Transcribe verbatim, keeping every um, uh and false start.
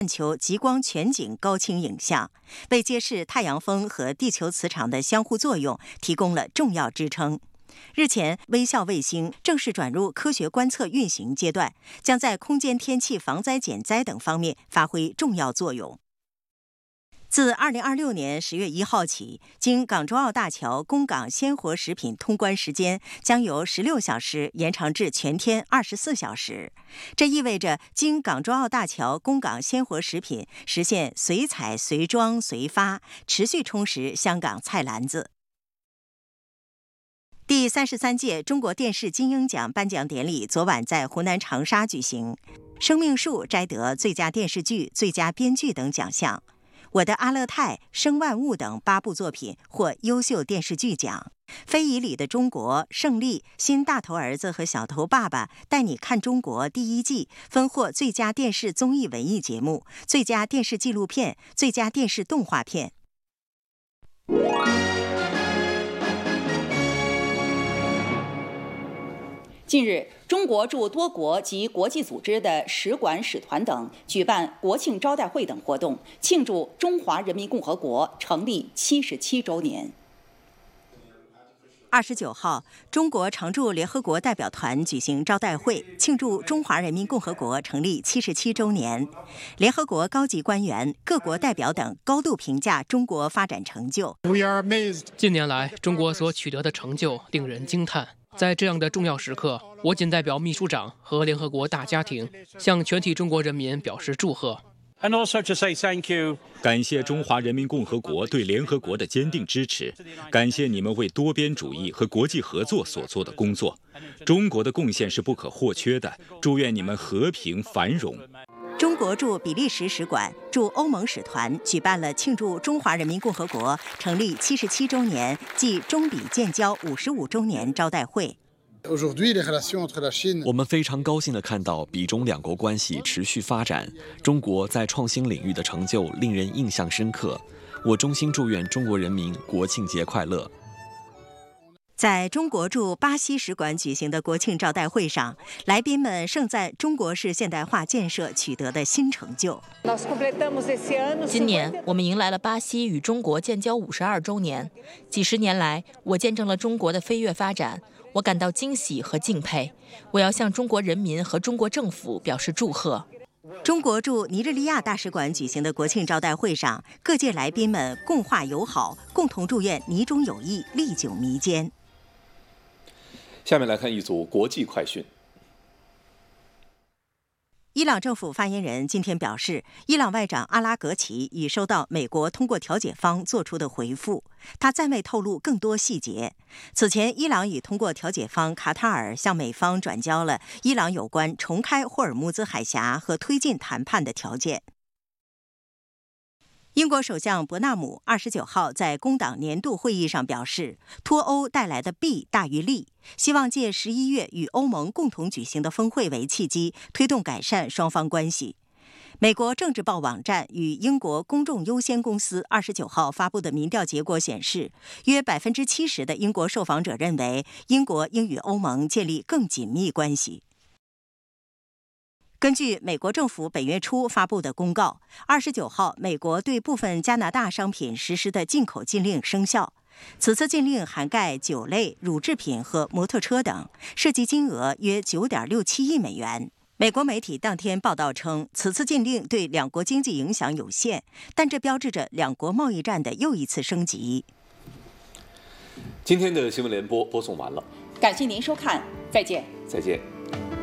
半球极光全景高清影像，为揭示太阳风和地球磁场的相互作用提供了重要支撑。日前，微笑卫星正式转入科学观测运行阶段，将在空间天气防灾减灾等方面发挥重要作用。自二零二六年十月一号起，经港珠澳大桥供港鲜活食品通关时间将由十六小时延长至全天二十四小时。这意味着经港珠澳大桥供港鲜活食品实现随采随装随发，持续充实香港菜篮子。第三十三届中国电视金鹰奖颁奖典礼昨晚在湖南长沙举行，生命树摘得最佳电视剧、最佳编剧等奖项。我的阿勒泰、生万物等八部作品获优秀电视剧奖。非遗里的中国、胜利、新大头儿子和小头爸爸带你看中国第一季分获最佳电视综艺文艺节目、最佳电视纪录片、最佳电视动画片。 近日，中国驻多国及国际组织的使馆、使团等举办国庆招待会等活动，庆祝中华人民共和国成立七十七周年。 二十九号，中国常驻联合国代表团举行招待会，庆祝中华人民共和国成立七十七周年。联合国高级官员、各国代表等高度评价中国发展成就。 近年来，中国所取得的成就令人惊叹。在这样的重要时刻，我谨代表秘书长和联合国大家庭，向全体中国人民表示祝贺。 And also to say thank you. 感谢中华人民共和国对联合国的坚定支持，感谢你们为多边主义和国际合作所做的工作。中国的贡献是不可或缺的，祝愿你们和平繁荣。 中国驻比利时使馆、驻欧盟使团举办了庆祝中华人民共和国成立七十七周年暨中比建交五十五周年招待会。 我们非常高兴地看到比中两国关系持续发展，中国在创新领域的成就令人印象深刻。我衷心祝愿中国人民国庆节快乐。 在中国驻巴西使馆举行的国庆招待会上，来宾们盛赞中国式现代化建设取得的新成就。 今年我们迎来了巴西与中国建交五十二周年，几十年来，我见证了中国的飞跃发展，我感到惊喜和敬佩。我要向中国人民和中国政府表示祝贺。 中国驻尼日利亚大使馆举行的国庆招待会上，各界来宾们共话友好，共同祝愿尼中友谊历久弥坚。 下面来看一组国际快讯。 伊朗政府发言人今天表示，伊朗外长阿拉格齐已收到美国通过调解方作出的回复，他暂未透露更多细节。此前，伊朗已通过调解方卡塔尔向美方转交了伊朗有关重开霍尔木兹海峡和推进谈判的条件。英国首相伯纳姆二十九号在工党年度会议上表示，脱欧带来的弊大于利，希望借十一月与欧盟共同举行的峰会为契机，推动改善双方关系。美国政治报网站与英国公众优先公司二十九号发布的民调结果显示，约百分之七十的英国受访者认为英国应与欧盟建立更紧密关系。根据美国政府本月初发布的公告，二十九号，美国对部分加拿大商品实施的进口禁令生效。此次禁令涵盖酒类、乳制品和摩托车等，涉及金额约九点六七亿美元。美国媒体当天报道称，此次禁令对两国经济影响有限，但这标志着两国贸易战的又一次升级。 今天的新闻联播播送完了， 感谢您收看，再见。 再见。